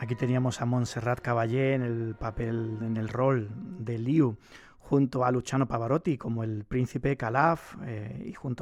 Aquí teníamos a Montserrat Caballé en el rol de Liu, junto a Luciano Pavarotti como el príncipe Calaf y junto